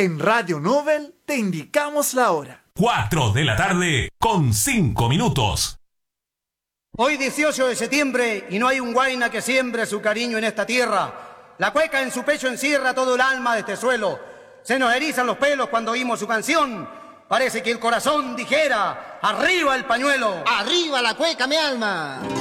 En Radio Nobel te indicamos la hora. 4 de la tarde con 5 minutos. Hoy 18 de septiembre y no hay un guaina que siembre su cariño en esta tierra. La cueca en su pecho encierra todo el alma de este suelo. Se nos erizan los pelos cuando oímos su canción. Parece que el corazón dijera, ¡arriba el pañuelo! ¡Arriba la cueca, mi alma!